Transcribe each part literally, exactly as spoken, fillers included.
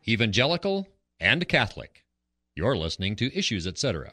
evangelical, and Catholic. You're listening to Issues, et cetera.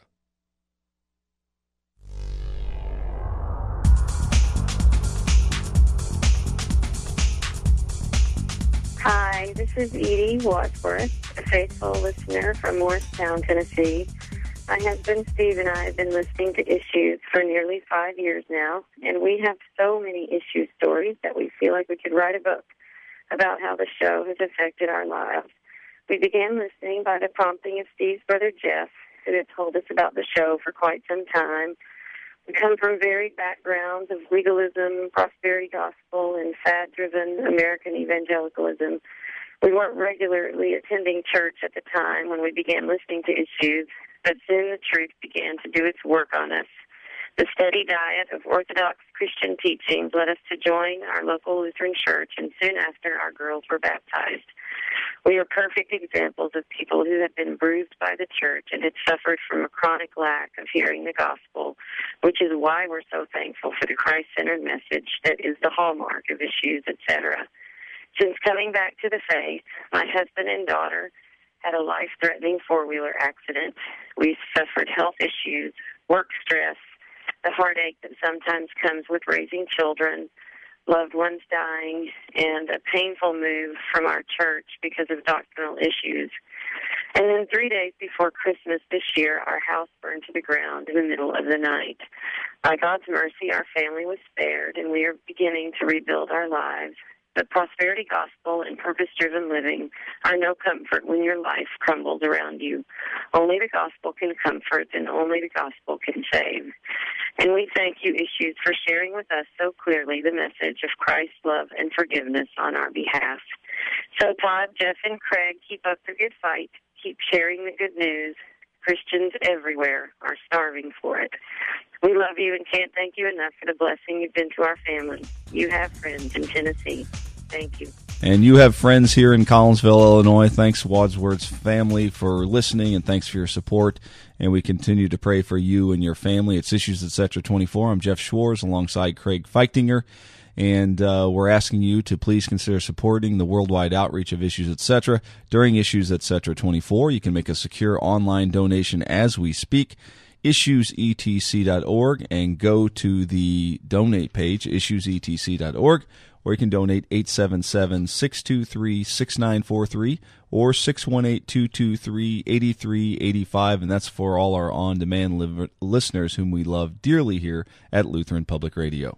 Hi, this is Edie Wadsworth, a faithful listener from Morristown, Tennessee. My husband Steve and I have been listening to Issues for nearly five years now, and we have so many issue stories that we feel like we could write a book about how the show has affected our lives. We began listening by the prompting of Steve's brother Jeff, who had told us about the show for quite some time. We come from varied backgrounds of legalism, prosperity gospel, and fad-driven American evangelicalism. We weren't regularly attending church at the time when we began listening to Issues, but soon the truth began to do its work on us. The steady diet of Orthodox Christian teachings led us to join our local Lutheran church, and soon after, our girls were baptized. We are perfect examples of people who have been bruised by the church and had suffered from a chronic lack of hearing the gospel, which is why we're so thankful for the Christ-centered message that is the hallmark of Issues, et cetera. Since coming back to the faith, my husband and daughter had a life-threatening four-wheeler accident. We suffered health issues, work stress, the heartache that sometimes comes with raising children, loved ones dying, and a painful move from our church because of doctrinal issues. And then three days before Christmas this year, our house burned to the ground in the middle of the night. By God's mercy, our family was spared, and we are beginning to rebuild our lives. But prosperity gospel and purpose-driven living are no comfort when your life crumbles around you. Only the gospel can comfort, and only the gospel can save. And we thank you, Issues, for sharing with us so clearly the message of Christ's love and forgiveness on our behalf. So, Todd, Jeff, and Craig, keep up the good fight. Keep sharing the good news. Christians everywhere are starving for it. We love you and can't thank you enough for the blessing you've been to our family. You have friends in Tennessee. Thank you. And you have friends here in Collinsville, Illinois. Thanks, Wadsworth's family, for listening, and thanks for your support. And we continue to pray for you and your family. It's Issues, et cetera twenty-four. I'm Jeff Schwartz alongside Craig Feichtinger. And uh, we're asking you to please consider supporting the worldwide outreach of Issues, et cetera. During Issues, et cetera twenty-four, you can make a secure online donation as we speak. issues e t c dot org, and go to the donate page, issues e t c dot org, or you can donate eight seven seven, six two three, six nine four three or six one eight, two two three, eight three eight five, and that's for all our on-demand li- listeners whom we love dearly here at Lutheran Public Radio.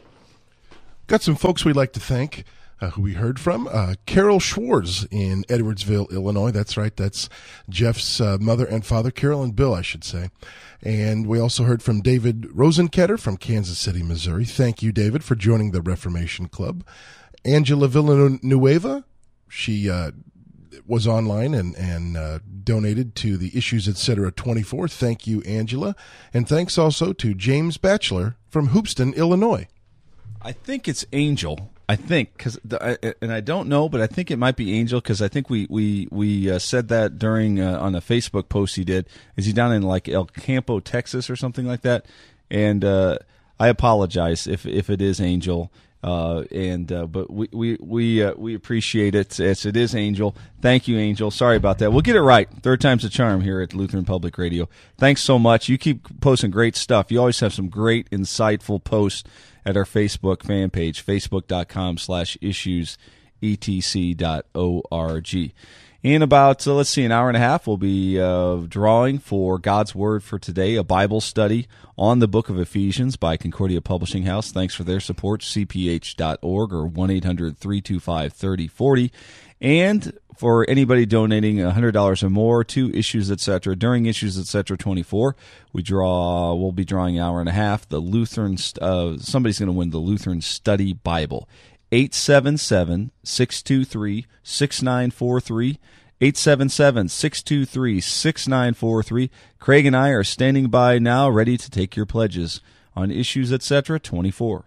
Got some folks we'd like to thank. Uh, who we heard from, uh, Carol Schwartz in Edwardsville, Illinois. That's right. That's Jeff's uh, mother and father, Carol and Bill, I should say. And we also heard from David Rosenketter from Kansas City, Missouri. Thank you, David, for joining the Reformation Club. Angela Villanueva, she uh, was online and, and uh, donated to the Issues, et cetera twenty-four. Thank you, Angela. And thanks also to James Batchelor from Hoopeston, Illinois. I think it's Angel. I think, cause the, and I don't know, but I think it might be Angel, because I think we we we uh, said that during uh, on a Facebook post he did. Is he down in like El Campo, Texas, or something like that? And uh, I apologize if if it is Angel. Uh, and uh, but we we we uh, we appreciate it. Yes, it is Angel. Thank you, Angel. Sorry about that. We'll get it right. Third time's a charm here at Lutheran Public Radio. Thanks so much. You keep posting great stuff. You always have some great, insightful posts at our Facebook fan page, facebook.com slash issues etc dot org. In about, uh, let's see, an hour and a half, we'll be uh, drawing for God's Word for Today, a Bible study on the book of Ephesians by Concordia Publishing House. Thanks for their support, c p h dot org or one eight hundred, three two five, three oh four oh. And for anybody donating one hundred dollars or more to Issues, et cetera, during Issues, et cetera twenty-four, we draw, we'll be drawing an hour and a half. The Lutheran, uh, somebody's going to win the Lutheran Study Bible. eight seven seven, six two three, six nine four three, eight seven seven, six two three, six nine four three. Craig and I are standing by now, ready to take your pledges on Issues, et cetera twenty-four.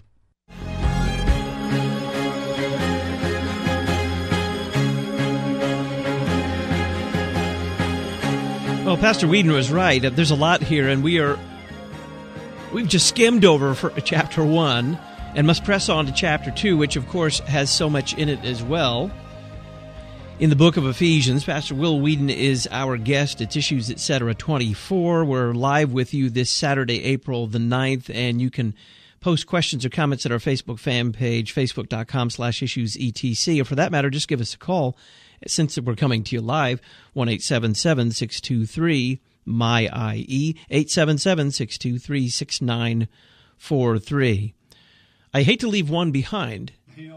Well, Pastor Whedon was right. There's a lot here, and we are we've just skimmed over for chapter one and must press on to chapter two, which, of course, has so much in it as well. in the book of Ephesians. Pastor Will Whedon is our guest. It's Issues Etc. twenty-four. We're live with you this Saturday, April the ninth, and you can post questions or comments at our Facebook fan page, facebook.com slash issues etc. Or for that matter, just give us a call, since we're coming to you live, one eight seven seven, six two three, M Y I E, eight seven seven, six two three, six nine four three. I hate to leave one behind,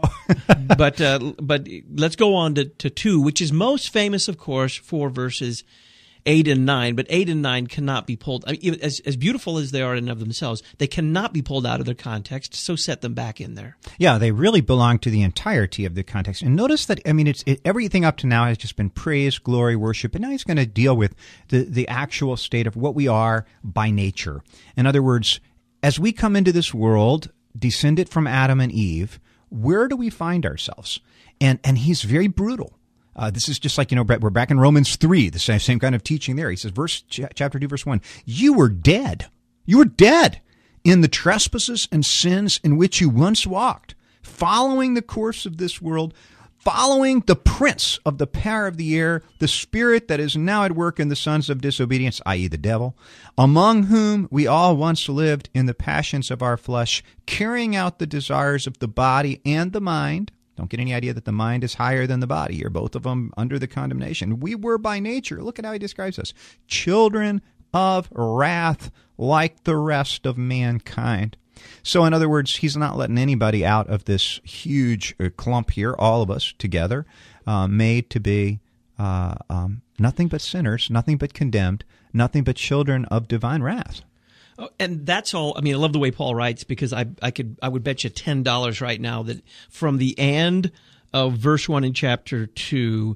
but uh, but let's go on to, to two, which is most famous, of course, for verses eight and nine. But eight and nine cannot be pulled, I mean, as as beautiful as they are in and of themselves, they cannot be pulled out of their context. So set them back in there. Yeah, they really belong to the entirety of the context. And notice that, I mean, it's it, everything up to now has just been praise, glory, worship, and now he's going to deal with the the actual state of what we are by nature. In other words, as we come into this world, descended from Adam and Eve, where do we find ourselves? And and he's very brutal. Uh, this is just like, you know, we're back in Romans three, the same, same kind of teaching there. He says, verse ch- chapter two, verse one, you were dead. You were dead in the trespasses and sins in which you once walked, following the course of this world, following the prince of the power of the air, the spirit that is now at work in the sons of disobedience, that is the devil, among whom we all once lived in the passions of our flesh, carrying out the desires of the body and the mind. Don't get any idea that the mind is higher than the body, or both of them under the condemnation. We were by nature, look at how he describes us, children of wrath like the rest of mankind. So in other words, he's not letting anybody out of this huge clump here, all of us together, uh, made to be uh, um, nothing but sinners, nothing but condemned, nothing but children of divine wrath. Oh, and that's all. I mean, I love the way Paul writes, because I I could I would bet you ten dollars right now that from the end of verse one in chapter two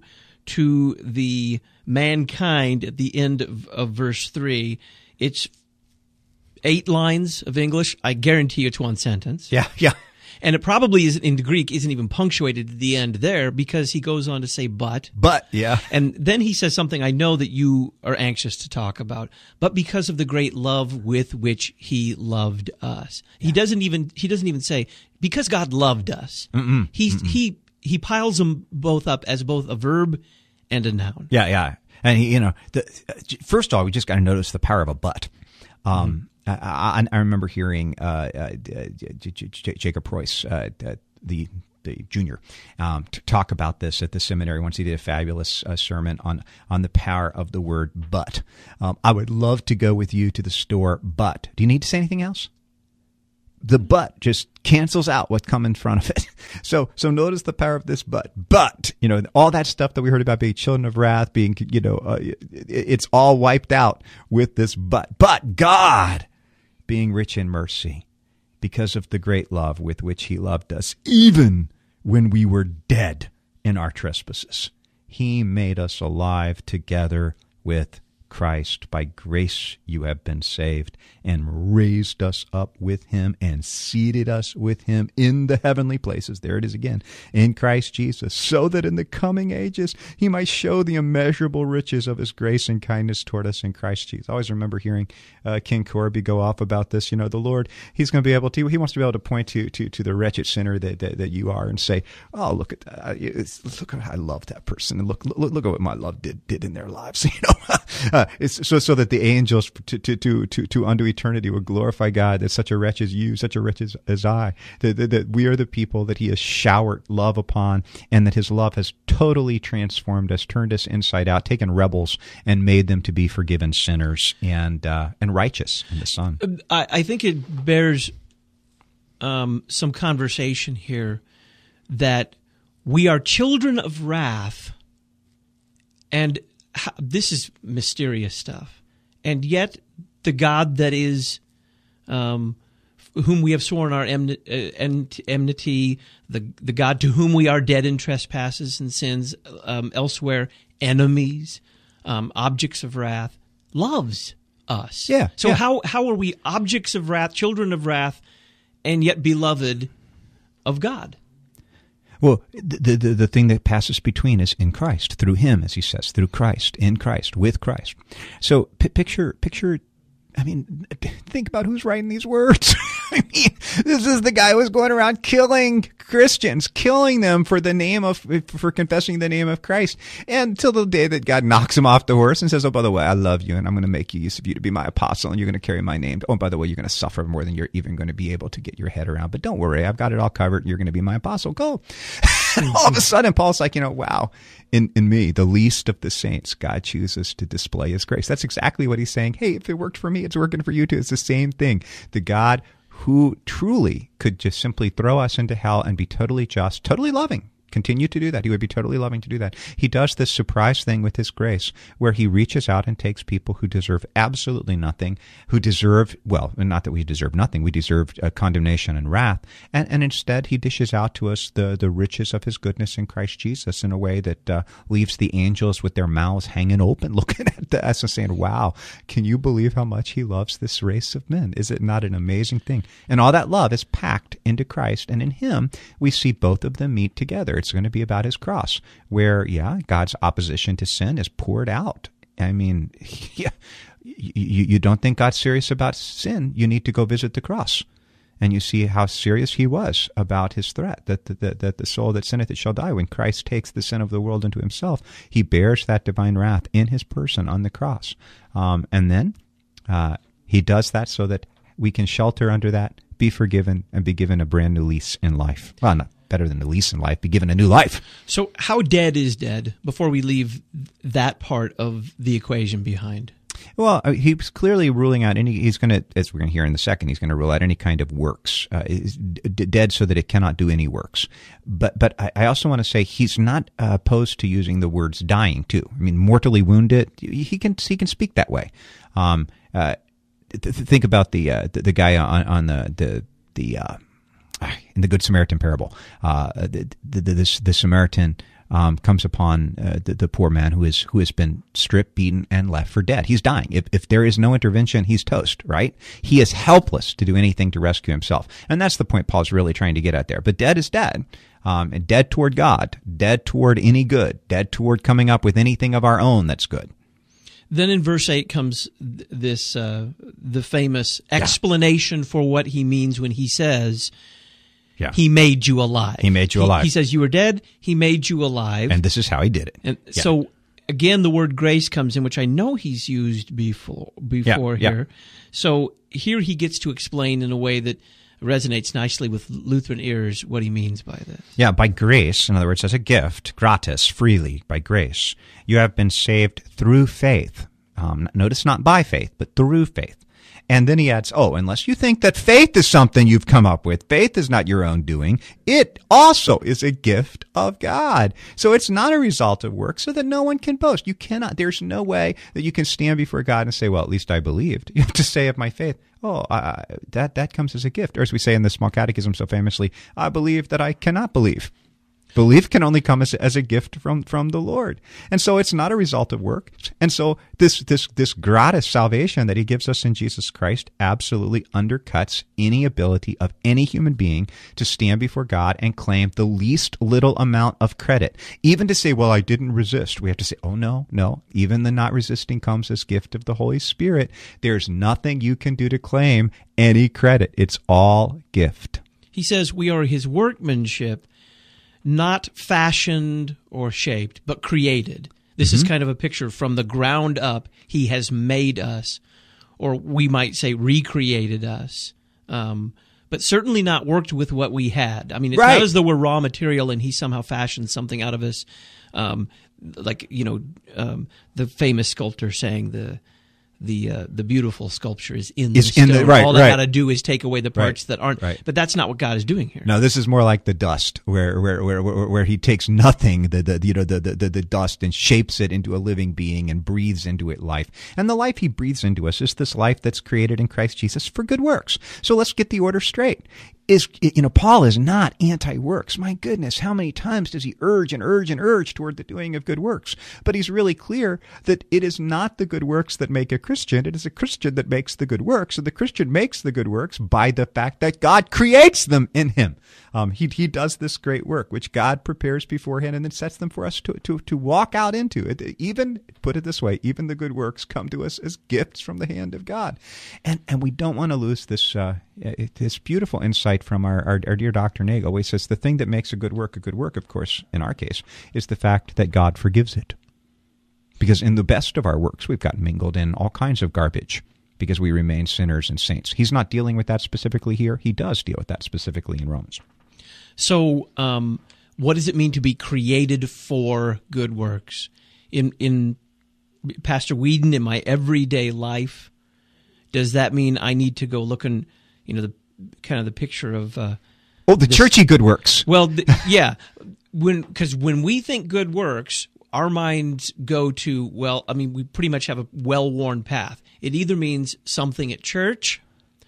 to the mankind at the end of, of verse three, it's eight lines of English. I guarantee you it's one sentence. Yeah, yeah. And it probably isn't, in the Greek, isn't even punctuated at the end there, because he goes on to say but. But, yeah. And then he says something I know that you are anxious to talk about. But because of the great love with which he loved us. Yeah. He doesn't even he doesn't even say, because God loved us. Mm-mm, He's, mm-mm. He he piles them both up as both a verb and a noun. Yeah, yeah. And, he, you know, the, first of all, we just got to notice the power of a but. Um mm-hmm. I, I remember hearing uh, uh, J- J- Jacob Preuss, uh, the the junior, um, to talk about this at the seminary once. He did a fabulous uh, sermon on on the power of the word "but." Um, I would love to go with you to the store, but do you need to say anything else? The "but" just cancels out what come in front of it. So, so notice the power of this "but." But, you know, all that stuff that we heard about being children of wrath, being, you know, uh, it, it's all wiped out with this "but." But God, being rich in mercy, because of the great love with which he loved us, even when we were dead in our trespasses, he made us alive together with Christ. By grace you have been saved, and raised us up with him, and seated us with him in the heavenly places. There it is again, in Christ Jesus, so that in the coming ages he might show the immeasurable riches of his grace and kindness toward us in Christ Jesus. I always remember hearing uh, King Corby go off about this. You know, the Lord, he's going to be able to, he wants to be able to point to to, to the wretched sinner that, that that you are, and say, oh, look at that. It's, look, I love that person, and look, look, look at what my love did did in their lives. You know, uh, it's so so that the angels to to to to, to unto eternity would glorify God, that such a wretch as you, such a wretch as, as I, that, that, that we are the people that he has showered love upon, and that his love has totally transformed us, turned us inside out, taken rebels and made them to be forgiven sinners and uh, and righteous in the Son. I, I think it bears um, some conversation here that we are children of wrath, and how, this is mysterious stuff, and yet the God that is, um, whom we have sworn our enmity, the the God to whom we are dead in trespasses and sins, um, elsewhere enemies, um, objects of wrath, loves us. Yeah. So yeah. how how are we objects of wrath, children of wrath, and yet beloved of God? Well, the, the the thing that passes between is in Christ, through him, as he says, through Christ, in Christ, with Christ. So p- picture picture I mean, think about who's writing these words. I mean, this is the guy who was going around killing Christians, killing them for the name of, for confessing the name of Christ, and until the day that God knocks him off the horse and says, oh, by the way, I love you, and I'm going to make use of you to be my apostle, and you're going to carry my name. Oh, and by the way, you're going to suffer more than you're even going to be able to get your head around. But don't worry, I've got it all covered. You're going to be my apostle. Go. And all of a sudden, Paul's like, you know, wow, in, in me, the least of the saints, God chooses to display his grace. That's exactly what he's saying. Hey, if it worked for me, it's working for you too. It's the same thing. The God who truly could just simply throw us into hell and be totally just, totally loving, continue to do that. He would be totally loving to do that. He does this surprise thing with his grace where he reaches out and takes people who deserve absolutely nothing, who deserve, well, not that we deserve nothing, we deserve uh, condemnation and wrath, and, and instead he dishes out to us the, the riches of his goodness in Christ Jesus in a way that uh, leaves the angels with their mouths hanging open, looking at us and saying, wow, can you believe how much he loves this race of men? Is it not an amazing thing? And all that love is packed into Christ, and in him we see both of them meet together. It's going to be about his cross, where, yeah, God's opposition to sin is poured out. I mean, yeah, you, you don't think God's serious about sin, you need to go visit the cross. And you see how serious he was about his threat, that the, that, that the soul that sinneth it shall die. When Christ takes the sin of the world into himself, he bears that divine wrath in his person on the cross. Um, and then uh, he does that so that we can shelter under that, be forgiven, and be given a brand new lease in life. Well, not better than a lease in life, be given a new life. So how dead is dead, before we leave that part of the equation behind? Well, he's clearly ruling out any, he's going to, as we're going to hear in a second, he's going to rule out any kind of works. Uh, is d- dead so that it cannot do any works. But but I, I also want to say he's not uh, opposed to using the words dying, too. I mean, mortally wounded, he can he can speak that way. Um, uh, th- think about the, uh, the the guy on, on the, the, the uh, in the Good Samaritan parable. Uh, the, the, the, this, the Samaritan Um, comes upon uh, the, the poor man who is who has been stripped, beaten, and left for dead. He's dying. If if there is no intervention, he's toast, right? He is helpless to do anything to rescue himself. And that's the point Paul's really trying to get at there. But dead is dead. Um, and dead toward God, dead toward any good, dead toward coming up with anything of our own that's good. Then in verse eight comes th- this uh, the famous explanation yeah. for what he means when he says, Yeah. He made you alive. He made you alive. He, he says you were dead. He made you alive. And this is how he did it. And yeah. so, again, the word grace comes in, which I know he's used before before yeah. here. Yeah. So here he gets to explain in a way that resonates nicely with Lutheran ears what he means by this. Yeah, by grace, in other words, as a gift, gratis, freely, by grace, you have been saved through faith. Um, notice not by faith, but through faith. And then he adds, oh, unless you think that faith is something you've come up with, faith is not your own doing, it also is a gift of God. So it's not a result of work, so that no one can boast. You cannot, there's no way that you can stand before God and say, well, at least I believed. You have to say of my faith, oh, I, that, that comes as a gift. Or as we say in the Small Catechism so famously, I believe that I cannot believe. Belief can only come as, as a gift from, from the Lord. And so it's not a result of work. And so this, this, this gratis salvation that he gives us in Jesus Christ absolutely undercuts any ability of any human being to stand before God and claim the least little amount of credit. Even to say, well, I didn't resist. We have to say, oh, no, no. Even the not resisting comes as gift of the Holy Spirit. There's nothing you can do to claim any credit. It's all gift. He says we are his workmanship, not fashioned or shaped, but created. This mm-hmm. is kind of a picture from the ground up. He has made us, or we might say recreated us, um, but certainly not worked with what we had. I mean, it's right. not as though we're raw material and he somehow fashioned something out of us, um, like, you know, um, the famous sculptor saying the the uh, the beautiful sculpture is in is the stone. In the, right, All they right. got to do is take away the parts right, that aren't. Right. But that's not what God is doing here. No, this is more like the dust, where where where where, where he takes nothing, the, the you know the, the the dust, and shapes it into a living being and breathes into it life. And the life he breathes into us is this life that's created in Christ Jesus for good works. So let's get the order straight. Is you know Paul is not anti-works. My goodness, how many times does he urge and urge and urge toward the doing of good works? But he's really clear that it is not the good works that make a Christian. It is a Christian that makes the good works, and the Christian makes the good works by the fact that God creates them in him. Um, he he does this great work, which God prepares beforehand and then sets them for us to to to walk out into. It, even put it this way, even the good works come to us as gifts from the hand of God, and and we don't want to lose this uh, this beautiful insight from our, our our dear Doctor Nagel. He says the thing that makes a good work a good work, of course, in our case, is the fact that God forgives it. Because in the best of our works, we've got mingled in all kinds of garbage because we remain sinners and saints. He's not dealing with that specifically here. He does deal with that specifically in Romans. So um, what does it mean to be created for good works? In, in Pastor Whedon, in my everyday life, does that mean I need to go look and, you know, the kind of the picture of... Uh, oh, the this, churchy good works. Well, the, yeah, when because when we think good works... our minds go to, well, I mean, we pretty much have a well-worn path. It either means something at church,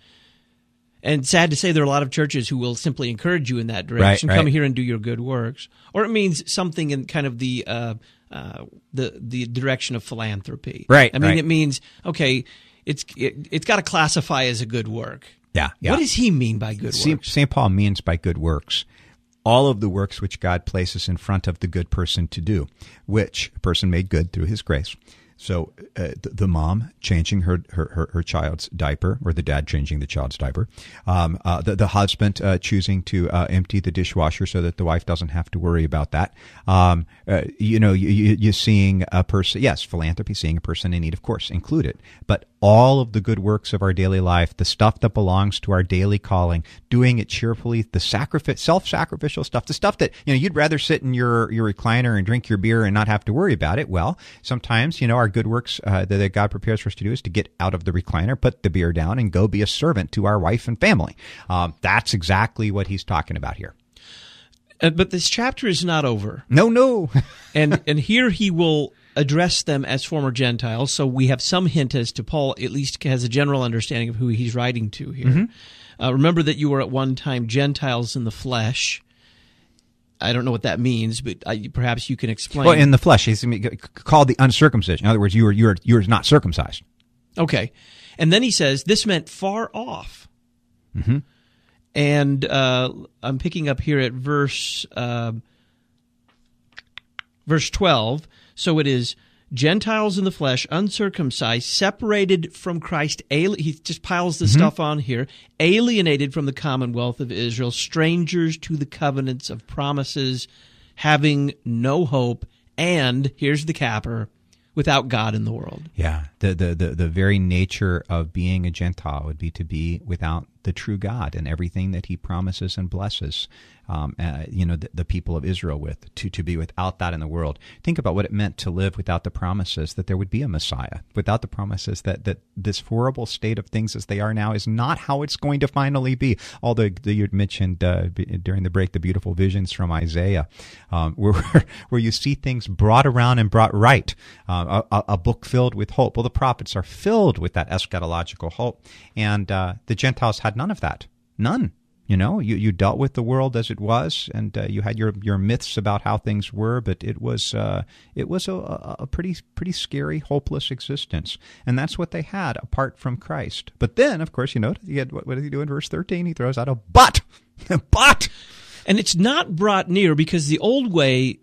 and sad to say there are a lot of churches who will simply encourage you in that direction, right, come right. here and do your good works, or it means something in kind of the uh, uh, the the direction of philanthropy. Right. I mean, right. it means, okay, it's it, it's got to classify as a good work. Yeah, yeah. What does he mean by good works? Saint Paul means by good works all of the works which God places in front of the good person to do, which a person made good through his grace. So uh, the, the mom changing her, her, her, her child's diaper, or the dad changing the child's diaper, um, uh, the, the husband uh, choosing to uh, empty the dishwasher so that the wife doesn't have to worry about that. Um, uh, you know, you, you, you're seeing a person, yes, philanthropy, seeing a person in need, of course, included, but all of the good works of our daily life, the stuff that belongs to our daily calling, doing it cheerfully, the sacrifice, self-sacrificial stuff, the stuff that, you know, you'd rather sit in your, your recliner and drink your beer and not have to worry about it. Well, sometimes, you know, our good works uh, that God prepares for us to do is to get out of the recliner, put the beer down, and go be a servant to our wife and family. Um, that's exactly what he's talking about here. Uh, but this chapter is not over. No, no. and and here he will address them as former Gentiles, so we have some hint as to Paul at least has a general understanding of who he's writing to here. Mm-hmm. Uh, remember that you were at one time Gentiles in the flesh. I don't know what that means, but I, perhaps you can explain. Well, in the flesh, he's called the uncircumcision. In other words, you were you were you were not circumcised. Okay, and then he says this meant far off. Mm-hmm. And uh, I'm picking up here at verse uh, verse twelve. So it is Gentiles in the flesh, uncircumcised, separated from Christ. Ali- he just piles the mm-hmm. stuff on here. Alienated from the commonwealth of Israel, strangers to the covenants of promises, having no hope, and, here's the capper, without God in the world. Yeah, the, the, the, the very nature of being a Gentile would be to be without the true God and everything that he promises and blesses um, uh, you know, the, the people of Israel with, to, to be without that in the world. Think about what it meant to live without the promises that there would be a Messiah, without the promises that, that this horrible state of things as they are now is not how it's going to finally be. Although you mentioned uh, during the break the beautiful visions from Isaiah, um, where, where you see things brought around and brought right, uh, a, a book filled with hope. Well, the prophets are filled with that eschatological hope, and uh, the Gentiles had none of that. None. You know, you, you dealt with the world as it was, and uh, you had your, your myths about how things were, but it was uh, it was a, a pretty pretty scary, hopeless existence, and that's what they had apart from Christ. But then, of course, you know, he had, what, what did he do in verse thirteen? He throws out a but, but, and it's not brought near because the old way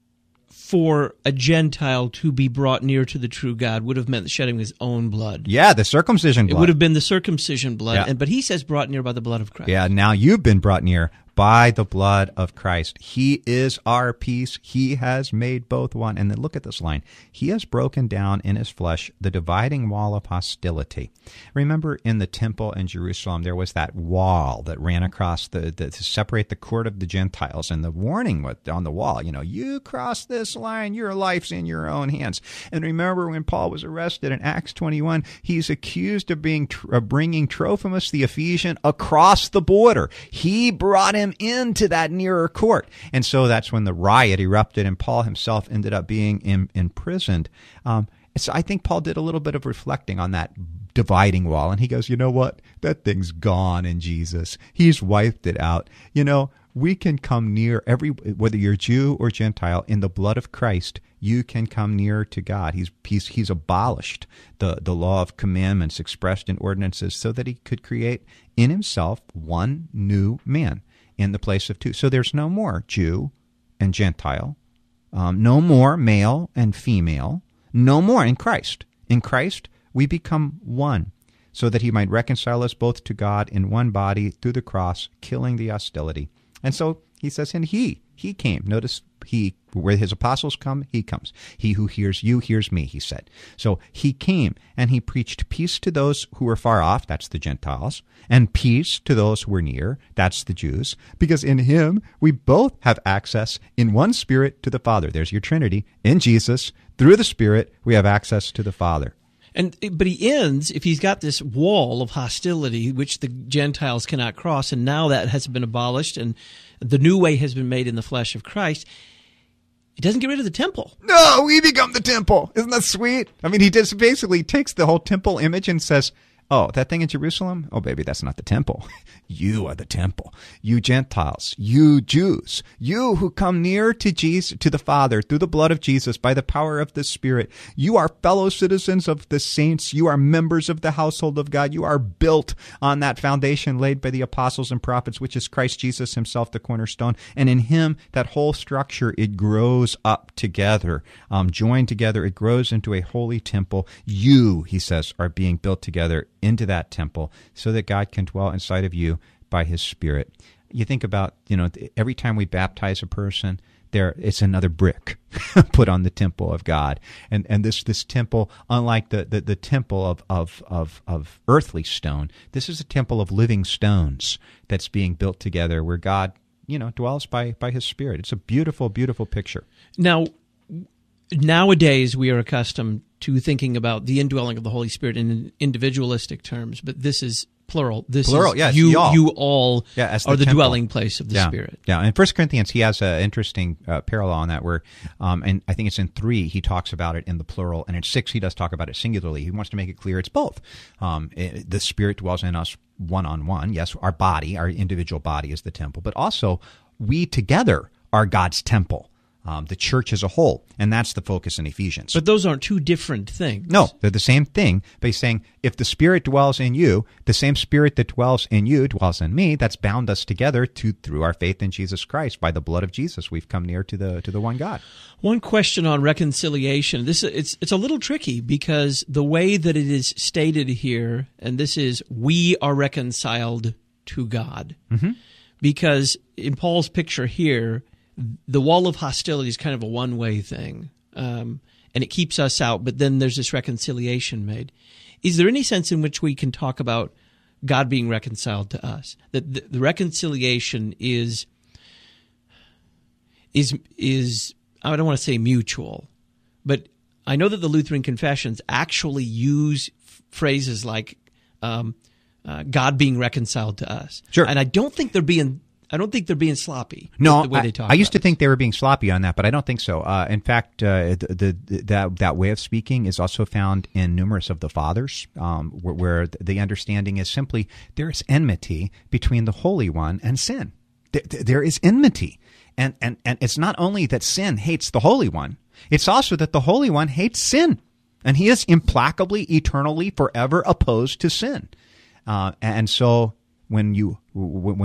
for a Gentile to be brought near to the true God would have meant the shedding of his own blood. Yeah, the circumcision blood. It would have been the circumcision blood, yeah. and but he says brought near by the blood of Christ. Yeah, now you've been brought near by the blood of Christ. He is our peace. He has made both one. And then look at this line. He has broken down in his flesh the dividing wall of hostility. Remember in the temple in Jerusalem, there was that wall that ran across the, the to separate the court of the Gentiles. And the warning on the wall, you know, you cross this line, your life's in your own hands. And remember when Paul was arrested in Acts twenty-one, he's accused of being of bringing Trophimus the Ephesian across the border. He brought him into that nearer court. And so that's when the riot erupted and Paul himself ended up being in, imprisoned. Um, so I think Paul did a little bit of reflecting on that dividing wall. And he goes, you know what? That thing's gone in Jesus. He's wiped it out. You know, we can come near every, whether you're Jew or Gentile, in the blood of Christ, you can come near to God. He's he's, he's abolished the, the law of commandments expressed in ordinances so that he could create in himself one new man. in the place of two. So there's no more Jew and Gentile, um, no more male and female, no more in Christ. In Christ, we become one, so that he might reconcile us both to God in one body through the cross, killing the hostility. And so he says, and he, he came. Notice he, where his apostles come, he comes. He who hears you hears me, he said. So he came and he preached peace to those who were far off, that's the Gentiles, and peace to those who were near, that's the Jews, because in him we both have access in one Spirit to the Father. There's your Trinity. In Jesus, through the Spirit, we have access to the Father. And but he ends, if he's got this wall of hostility which the Gentiles cannot cross, and now that has been abolished and the new way has been made in the flesh of Christ, he doesn't get rid of the temple. No, we become the temple. Isn't that sweet? I mean, he just basically takes the whole temple image and says, oh, that thing in Jerusalem? Oh, baby, that's not the temple. You are the temple. You Gentiles, you Jews, you who come near to Jesus, to the Father through the blood of Jesus by the power of the Spirit. You are fellow citizens of the saints. You are members of the household of God. You are built on that foundation laid by the apostles and prophets, which is Christ Jesus himself, the cornerstone. And in him, that whole structure, it grows up together, um, joined together. It grows into a holy temple. You, he says, are being built together into that temple so that God can dwell inside of you by his Spirit. You think about, you know, every time we baptize a person, there it's another brick put on the temple of God. And and this this temple, unlike the, the, the temple of, of, of, of earthly stone, this is a temple of living stones that's being built together where God, you know, dwells by, by his Spirit. It's a beautiful, beautiful picture. Now, nowadays we are accustomed to thinking about the indwelling of the Holy Spirit in individualistic terms, but this is plural. This plural, is yes, you, y'all. you all yeah, as are the, the temple. dwelling place of the yeah. Spirit. Yeah, in First Corinthians, he has an interesting uh, parallel on that where, um, and I think it's in three, he talks about it in the plural, and in six, he does talk about it singularly. He wants to make it clear it's both. Um, it, the Spirit dwells in us one-on-one. Yes, our body, our individual body is the temple, but also we together are God's temple. Um, the church as a whole, and that's the focus in Ephesians. But those aren't two different things. No, they're the same thing, but he's saying, if the Spirit dwells in you, the same Spirit that dwells in you dwells in me. That's bound us together to through our faith in Jesus Christ. By the blood of Jesus, we've come near to the to the one God. One question on reconciliation. This it's it's a little tricky because the way that it is stated here, and this is, we are reconciled to God. Mm-hmm. Because in Paul's picture here, the wall of hostility is kind of a one-way thing, um, and it keeps us out, but then there's this reconciliation made. Is there any sense in which we can talk about God being reconciled to us? That the, the reconciliation is, is, is I don't want to say mutual, but I know that the Lutheran confessions actually use f- phrases like um, uh, God being reconciled to us. Sure. And I don't think they're being... I don't think they're being sloppy. No, the way I, they talk I used about to think they were being sloppy on that, but I don't think so. Uh, in fact, uh, the, the, that that way of speaking is also found in numerous of the fathers, um, where, where the understanding is simply there is enmity between the Holy One and sin. There, there is enmity, and and and it's not only that sin hates the Holy One; it's also that the Holy One hates sin, and he is implacably, eternally, forever opposed to sin. Uh, and so when you when